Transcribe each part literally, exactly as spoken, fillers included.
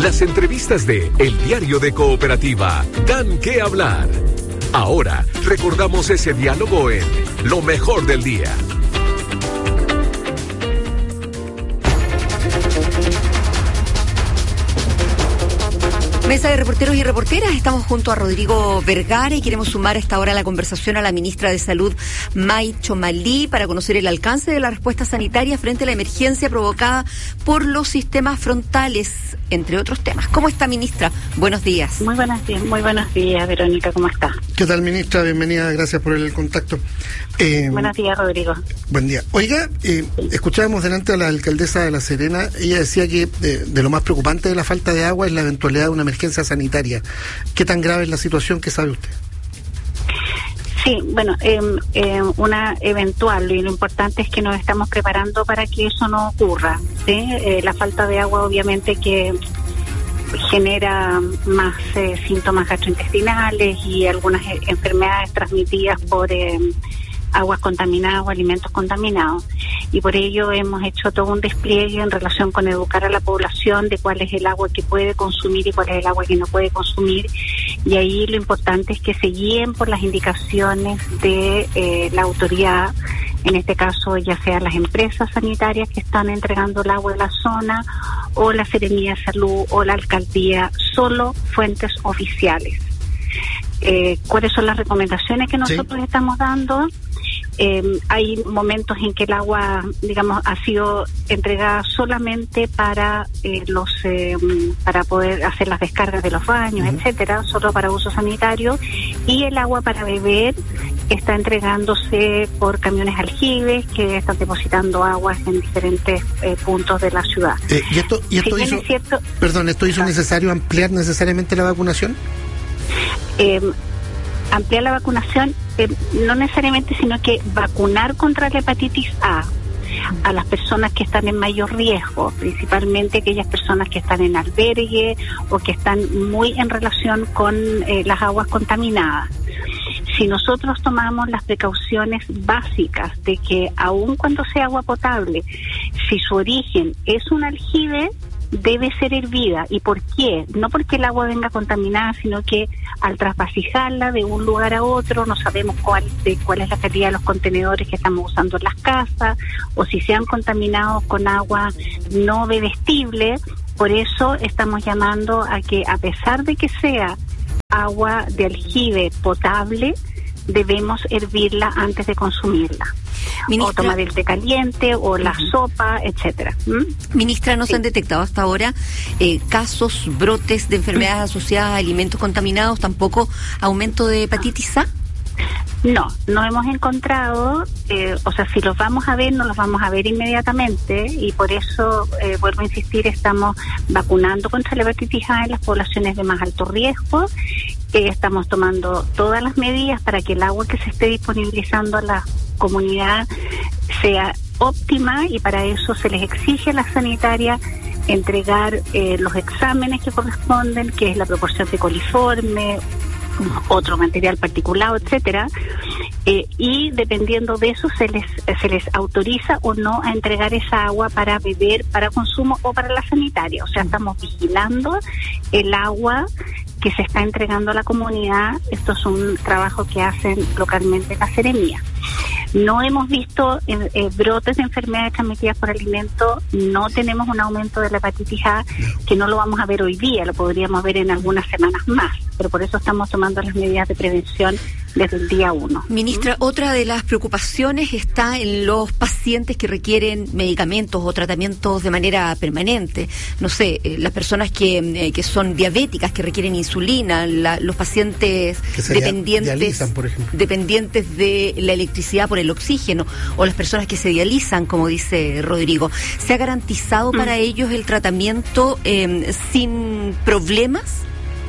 Las entrevistas de El Diario de Cooperativa dan qué hablar. Ahora recordamos ese diálogo en Lo Mejor del Día. Mesa de reporteros y reporteras, estamos junto a Rodrigo Vergara y queremos sumar a esta hora la conversación a la ministra de Salud, May Chomalí, para conocer el alcance de la respuesta sanitaria frente a la emergencia provocada por los sistemas frontales, entre otros temas. ¿Cómo está, ministra? Buenos días. Muy buenos días, muy buenos días, Verónica, ¿cómo está? ¿Qué tal, ministra? Bienvenida, gracias por el contacto. Eh, buenos días, Rodrigo. Buen día. Oiga, eh, escuchábamos delante a la alcaldesa de La Serena, ella decía que de, de lo más preocupante de la falta de agua es la eventualidad de una emergencia sanitaria. ¿Qué tan grave es la situación? ¿Qué sabe usted? Sí, bueno, eh, eh, una eventual, y lo importante es que nos estamos preparando para que eso no ocurra, ¿sí? Eh, la falta de agua obviamente que genera más eh, síntomas gastrointestinales y algunas eh, enfermedades transmitidas por eh, aguas contaminadas o alimentos contaminados. Y por ello hemos hecho todo un despliegue en relación con educar a la población de cuál es el agua que puede consumir y cuál es el agua que no puede consumir. Y ahí lo importante es que se guíen por las indicaciones de eh, la autoridad, en este caso ya sea las empresas sanitarias que están entregando el agua en la zona, o la Seremía de Salud o la Alcaldía, solo fuentes oficiales. Eh, ¿Cuáles son las recomendaciones que nosotros sí. estamos dando? Eh, hay momentos en que el agua, digamos, ha sido entregada solamente para eh, los eh, para poder hacer las descargas de los baños, uh-huh. etcétera, solo para uso sanitario, y el agua para beber está entregándose por camiones aljibes que están depositando aguas en diferentes eh, puntos de la ciudad. Eh, ¿Y esto, y esto si hizo, cierto, perdón, esto hizo necesario ampliar necesariamente la vacunación? Eh, ampliar la vacunación, eh, no necesariamente, sino que vacunar contra la hepatitis A a las personas que están en mayor riesgo, principalmente aquellas personas que están en albergue o que están muy en relación con eh, las aguas contaminadas. Si nosotros tomamos las precauciones básicas de que aun cuando sea agua potable, si su origen es un aljibe, debe ser hervida. ¿Y por qué? No porque el agua venga contaminada, sino que al trasvasijarla de un lugar a otro, no sabemos cuál, de, cuál es la calidad de los contenedores que estamos usando en las casas, o si se han contaminado con agua no bebestible. Por eso estamos llamando a que, a pesar de que sea agua de aljibe potable, debemos hervirla antes de consumirla. Ministra, o tomar el té caliente o la uh-huh. sopa, etcétera. ¿Mm? Ministra, ¿no sí. se han detectado hasta ahora eh, casos, brotes de enfermedades asociadas a alimentos contaminados, tampoco aumento de hepatitis A? No, no hemos encontrado, eh, o sea, si los vamos a ver, no los vamos a ver inmediatamente, y por eso, eh, vuelvo a insistir, estamos vacunando contra la hepatitis A en las poblaciones de más alto riesgo. Eh, estamos tomando todas las medidas para que el agua que se esté disponibilizando a la comunidad sea óptima, y para eso se les exige a la sanitaria entregar eh, los exámenes que corresponden, que es la proporción de coliforme, otro material particulado, etcétera, eh, y dependiendo de eso se les se les autoriza o no a entregar esa agua para beber, para consumo o para la sanitaria. O sea, estamos vigilando el agua que se está entregando a la comunidad. Esto es un trabajo que hacen localmente la Seremía. No hemos visto eh, eh, brotes de enfermedades transmitidas por alimento, no tenemos un aumento de la hepatitis A, que no lo vamos a ver hoy día, lo podríamos ver en algunas semanas más, pero por eso estamos tomando las medidas de prevención desde el día uno. Ministra, ¿Mm? Otra de las preocupaciones está en los pacientes que requieren medicamentos o tratamientos de manera permanente. No sé, eh, las personas que, eh, que son diabéticas, que requieren insulina, la, los pacientes que se dependientes, dializan, por ejemplo. dependientes de la electricidad por el oxígeno, o las personas que se dializan, como dice Rodrigo. ¿Se ha garantizado mm. para ellos el tratamiento eh, sin problemas?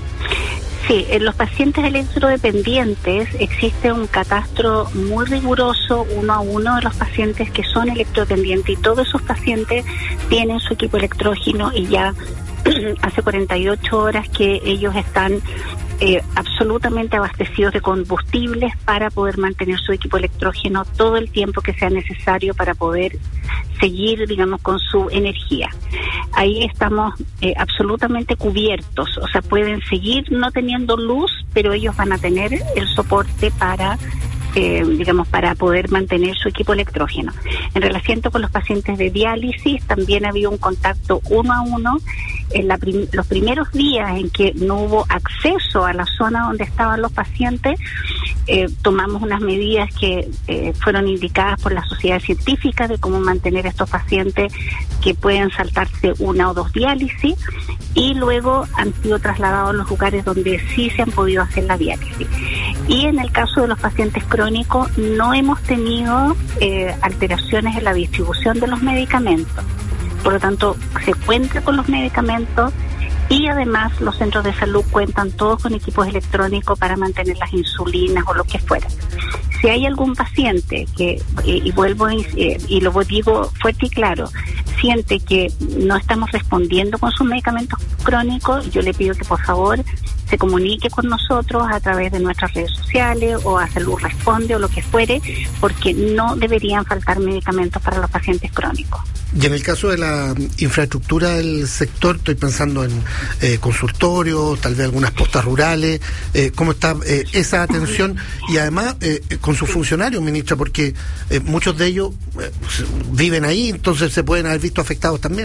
Sí, en los pacientes electrodependientes existe un catastro muy riguroso uno a uno de los pacientes que son electrodependientes, y todos esos pacientes tienen su equipo electrógeno, y ya hace cuarenta y ocho horas que ellos están eh, absolutamente abastecidos de combustibles para poder mantener su equipo electrógeno todo el tiempo que sea necesario para poder seguir, digamos, con su energía. Ahí estamos eh, absolutamente cubiertos, o sea, pueden seguir no teniendo luz, pero ellos van a tener el soporte para Eh, digamos, para poder mantener su equipo electrógeno. En relación con los pacientes de diálisis, también había un contacto uno a uno. En la prim- los primeros días en que no hubo acceso a la zona donde estaban los pacientes, eh, tomamos unas medidas que eh, fueron indicadas por la sociedad científica de cómo mantener a estos pacientes que pueden saltarse una o dos diálisis, y luego han sido trasladados a los lugares donde sí se han podido hacer la diálisis. Y en el caso de los pacientes crónicos no hemos tenido eh, alteraciones en la distribución de los medicamentos. Por lo tanto, se cuenta con los medicamentos y además los centros de salud cuentan todos con equipos electrónicos para mantener las insulinas o lo que fuera. Si hay algún paciente que, y, y vuelvo y, y lo digo fuerte y claro, siente que no estamos respondiendo con sus medicamentos crónicos, yo le pido que por favor se comunique con nosotros a través de nuestras redes sociales o a Salud Responde o lo que fuere, porque no deberían faltar medicamentos para los pacientes crónicos. Y en el caso de la infraestructura del sector, estoy pensando en eh, consultorios, tal vez algunas postas rurales, eh, ¿cómo está eh, esa atención? Y además eh, con sus funcionarios, ministra, porque eh, muchos de ellos eh, viven ahí, entonces se pueden haber visto afectados también.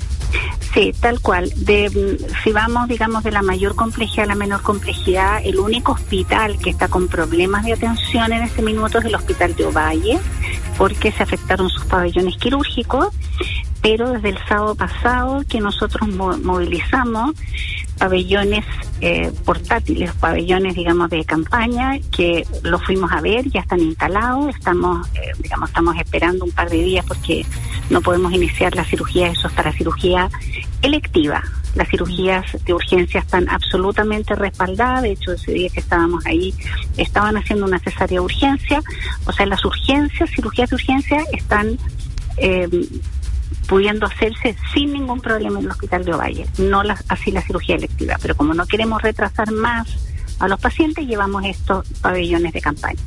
Sí, tal cual. De, si vamos, digamos, de la mayor complejidad a la menor complejidad, el único hospital que está con problemas de atención en este minuto es el Hospital de Ovalle, porque se afectaron sus pabellones quirúrgicos, pero desde el sábado pasado que nosotros mo- movilizamos pabellones eh, portátiles, pabellones, digamos, de campaña, que los fuimos a ver, ya están instalados, estamos, eh, digamos, estamos esperando un par de días porque no podemos iniciar la cirugía, eso es para cirugía electiva. Las cirugías de urgencia están absolutamente respaldadas, de hecho ese día que estábamos ahí estaban haciendo una cesárea de urgencia, o sea, las urgencias, cirugías de urgencia están eh, pudiendo hacerse sin ningún problema en el Hospital de Ovalle, no la, así la cirugía electiva, pero como no queremos retrasar más a los pacientes, llevamos estos pabellones de campaña.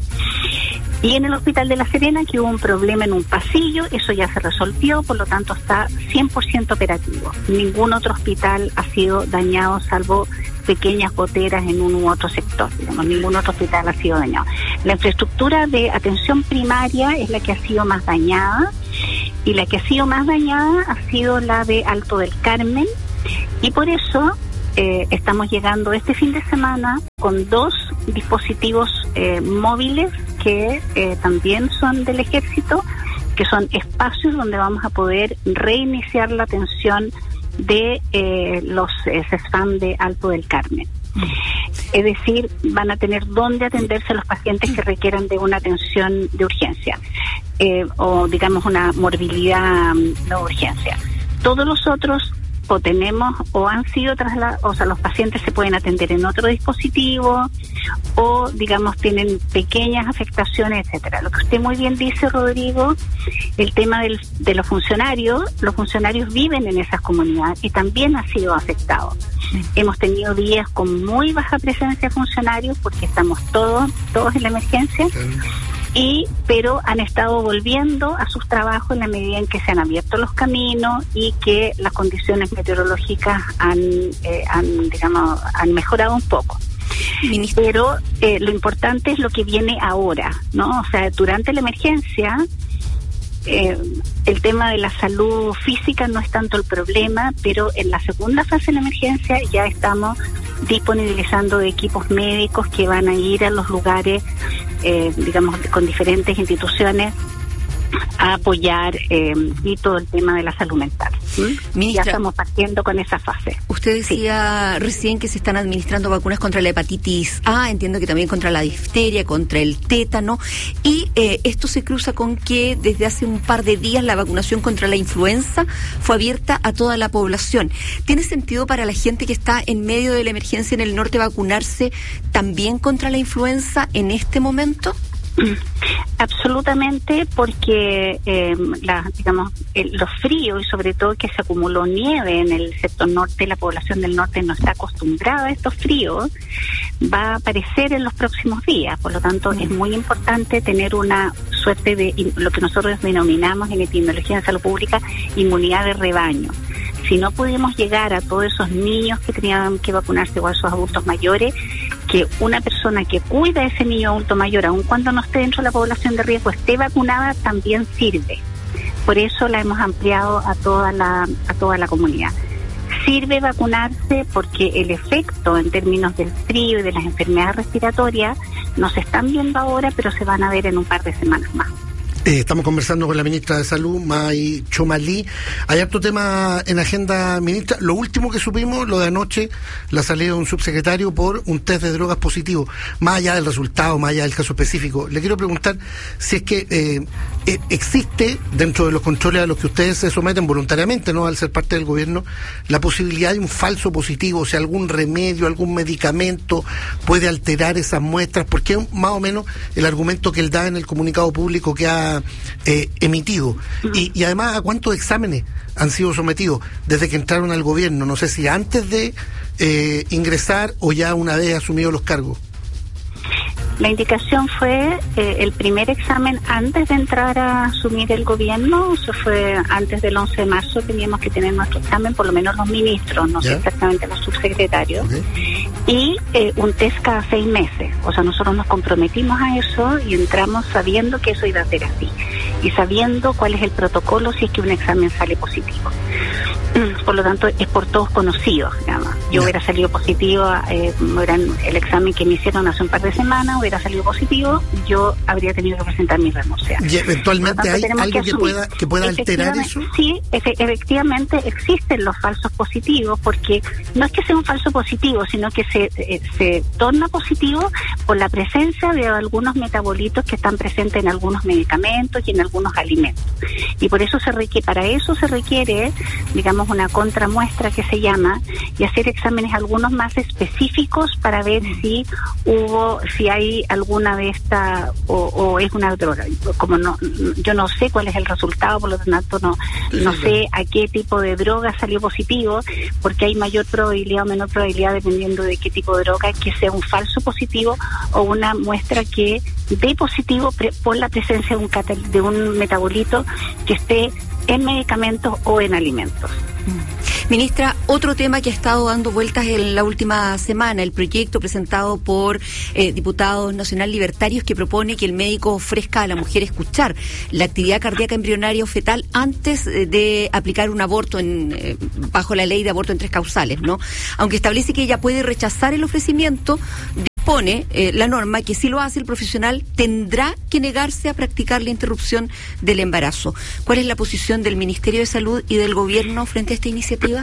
Y en el Hospital de La Serena, que hubo un problema en un pasillo, eso ya se resolvió, por lo tanto está cien por ciento operativo. Ningún otro hospital ha sido dañado, salvo pequeñas goteras en un u otro sector, digamos, ningún otro hospital ha sido dañado. La infraestructura de atención primaria es la que ha sido más dañada, y la que ha sido más dañada ha sido la de Alto del Carmen, y por eso eh, estamos llegando este fin de semana con dos dispositivos eh, móviles que eh, también son del Ejército, que son espacios donde vamos a poder reiniciar la atención de eh, los eh, CESFAM de Alto del Carmen. Es decir, van a tener dónde atenderse los pacientes que requieran de una atención de urgencia eh, o digamos una morbilidad de urgencia. Todos los otros o tenemos o han sido trasladados, o sea, los pacientes se pueden atender en otro dispositivo o digamos tienen pequeñas afectaciones, etcétera. Lo que usted muy bien dice, Rodrigo, el tema del, de los funcionarios, los funcionarios viven en esas comunidades y también ha sido afectado. Sí. Hemos tenido días con muy baja presencia de funcionarios porque estamos todos, todos en la emergencia. Sí. Y pero han estado volviendo a sus trabajos en la medida en que se han abierto los caminos y que las condiciones meteorológicas han, eh, han digamos, han mejorado un poco. Ministro. Pero eh, lo importante es lo que viene ahora, ¿no? O sea, durante la emergencia eh, el tema de la salud física no es tanto el problema, pero en la segunda fase de la emergencia ya estamos disponibilizando equipos médicos que van a ir a los lugares Eh, digamos, con diferentes instituciones a apoyar eh, y todo el tema de la salud mental. ¿Mm? Ya estamos partiendo con esa fase. Usted decía sí. recién que se están administrando vacunas contra la hepatitis A, entiendo que también contra la difteria, contra el tétano, y eh, esto se cruza con que desde hace un par de días la vacunación contra la influenza fue abierta a toda la población. ¿Tiene sentido para la gente que está en medio de la emergencia en el norte vacunarse también contra la influenza en este momento? Absolutamente, porque eh, la, digamos el, los fríos y sobre todo que se acumuló nieve en el sector norte, la población del norte no está acostumbrada a estos fríos, va a aparecer en los próximos días. Por lo tanto, mm. es muy importante tener una suerte de lo que nosotros denominamos en epidemiología de salud pública inmunidad de rebaño. Si no pudimos llegar a todos esos niños que tenían que vacunarse o a esos adultos mayores, que una persona que cuida a ese niño adulto mayor, aun cuando no esté dentro de la población de riesgo, esté vacunada, también sirve. Por eso la hemos ampliado a toda la, a toda la comunidad. Sirve vacunarse porque el efecto en términos del frío y de las enfermedades respiratorias no se están viendo ahora, pero se van a ver en un par de semanas más. Eh, estamos conversando con la ministra de Salud, May Chomali. Hay harto tema en agenda, ministra. Lo último que supimos, lo de anoche, la salida de un subsecretario por un test de drogas positivo. Más allá del resultado, más allá del caso específico, le quiero preguntar si es que eh, eh, existe, dentro de los controles a los que ustedes se someten voluntariamente, no al ser parte del gobierno, la posibilidad de un falso positivo, o sea, algún remedio, algún medicamento puede alterar esas muestras, porque es más o menos el argumento que él da en el comunicado público que ha Eh, emitido. Uh-huh. y, y además, ¿a cuántos exámenes han sido sometidos desde que entraron al gobierno? No sé si antes de eh, ingresar o ya una vez asumido los cargos. La indicación fue eh, el primer examen antes de entrar a asumir el gobierno. Eso fue antes del once de marzo, teníamos que tener nuestro examen, por lo menos los ministros, no sé exactamente los subsecretarios, okay. y eh, un test cada seis meses. O sea, nosotros nos comprometimos a eso y entramos sabiendo que eso iba a ser así y sabiendo cuál es el protocolo si es que un examen sale positivo. Por lo tanto, es por todos conocidos, digamos. Yo yeah. hubiera salido positivo, eh, el examen que me hicieron hace un par de semanas, hubiera salido positivo, yo habría tenido que presentar mi renuncia. ¿Y eventualmente tanto, hay algo que, que pueda que pueda alterar eso? Sí, efe, efectivamente existen los falsos positivos, porque no es que sea un falso positivo, sino que se, eh, se torna positivo por la presencia de algunos metabolitos que están presentes en algunos medicamentos y en algunos alimentos. Y por eso se requiere, para eso se requiere, digamos, una contramuestra que se llama, y hacer exámenes algunos más específicos para ver si hubo, si hay alguna de estas o, o es una droga. Como no, yo no sé cuál es el resultado, por lo tanto no, no sé a qué tipo de droga salió positivo, porque hay mayor probabilidad o menor probabilidad dependiendo de qué tipo de droga, que sea un falso positivo o una muestra que dé positivo pre, por la presencia de un, catal, de un metabolito que esté en medicamentos o en alimentos. Ministra, otro tema que ha estado dando vueltas en la última semana, el proyecto presentado por eh, diputados nacional libertarios que propone que el médico ofrezca a la mujer escuchar la actividad cardíaca embrionaria o fetal antes de aplicar un aborto en, eh, bajo la ley de aborto en tres causales, ¿no? Aunque establece que ella puede rechazar el ofrecimiento, pone eh, la norma que si lo hace el profesional tendrá que negarse a practicar la interrupción del embarazo. ¿Cuál es la posición del Ministerio de Salud y del Gobierno frente a esta iniciativa?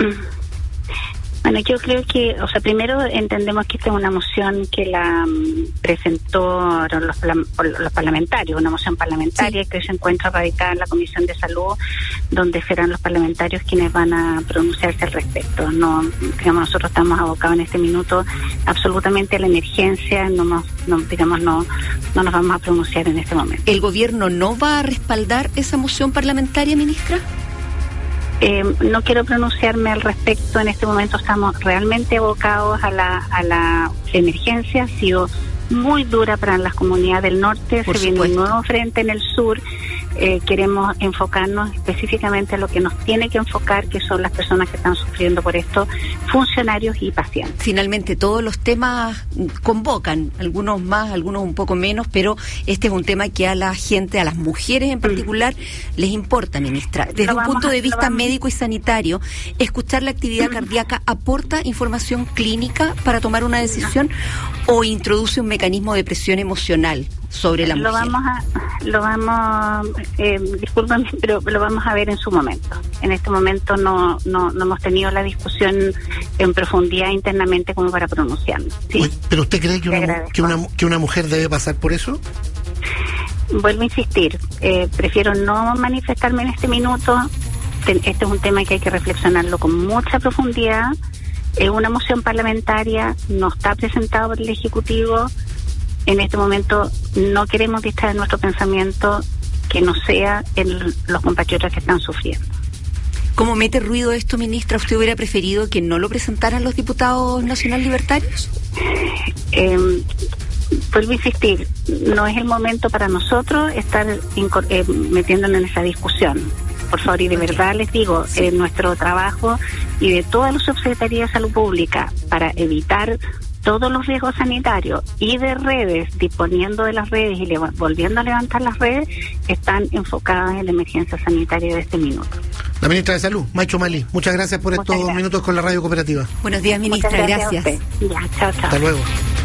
Bueno, yo creo que, o sea, primero entendemos que esta es una moción que la um, presentaron los, los parlamentarios, una moción parlamentaria sí. que se encuentra radicada en la Comisión de Salud, donde serán los parlamentarios quienes van a pronunciarse al respecto. No, digamos, nosotros estamos abocados en este minuto absolutamente a la emergencia, no nos, no, digamos, no, no nos vamos a pronunciar en este momento. ¿El Gobierno no va a respaldar esa moción parlamentaria, ministra? Eh, no quiero pronunciarme al respecto. En este momento estamos realmente abocados a la, a la emergencia. Ha sido muy dura para las comunidades del norte. Por se supuesto. Viene un nuevo frente en el sur. Eh, queremos enfocarnos específicamente a lo que nos tiene que enfocar, que son las personas que están sufriendo por esto, funcionarios y pacientes. Finalmente, todos los temas convocan, algunos más, algunos un poco menos, pero este es un tema que a la gente, a las mujeres en particular, mm. les importa, ministra. Desde un punto de vista médico y sanitario, ¿escuchar la actividad mm. cardíaca aporta información clínica para tomar una decisión no. o introduce un mecanismo de presión emocional sobre la lo mujer? Vamos a, lo vamos, eh, discúlpame, pero lo vamos a ver en su momento. En este momento no, no, no hemos tenido la discusión en profundidad internamente como para pronunciarnos. ¿Sí? Oye, ¿pero usted cree que una, que, una, que una mujer debe pasar por eso? Vuelvo a insistir, eh, prefiero no manifestarme en este minuto. Este es un tema que hay que reflexionarlo con mucha profundidad. Es una moción parlamentaria, no está presentada por el Ejecutivo. En este momento no queremos distraer nuestro pensamiento que no sea en los compatriotas que están sufriendo. ¿Cómo mete ruido esto, ministra? ¿Usted hubiera preferido que no lo presentaran los diputados nacional libertarios? eh, vuelvo a insistir, no es el momento para nosotros estar eh, metiéndonos en esa discusión. Por favor, y de verdad les digo, sí. eh, nuestro trabajo y de toda la Subsecretaría de Salud Pública para evitar todos los riesgos sanitarios y de redes, disponiendo de las redes y le, volviendo a levantar las redes, están enfocadas en la emergencia sanitaria de este minuto. La ministra de Salud, May Chomalí, muchas gracias por muchas estos gracias. minutos con la Radio Cooperativa. Buenos días, ministra, muchas gracias. gracias. Ya, chao, chao. Hasta luego.